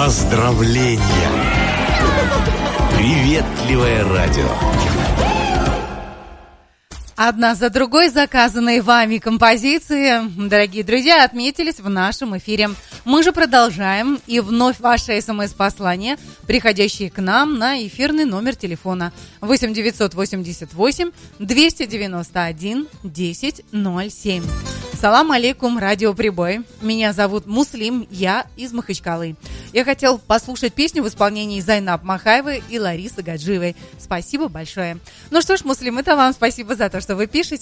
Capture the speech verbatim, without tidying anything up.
Поздравления! Приветливое радио. Одна за другой заказанные вами композиции, дорогие друзья, отметились в нашем эфире. Мы же продолжаем, и вновь ваши смс-послания, приходящие к нам на эфирный номер телефона восемь девятьсот восемьдесят восемь двести девяносто один десять ноль семь. Салам алейкум, радиоприбой. Меня зовут Муслим, я из Махачкалы. Я хотел послушать песню в исполнении Зайнаб Махаевой и Ларисы Гаджиевой. Спасибо большое. Ну что ж, Муслим, это вам спасибо за то, что вы пишете.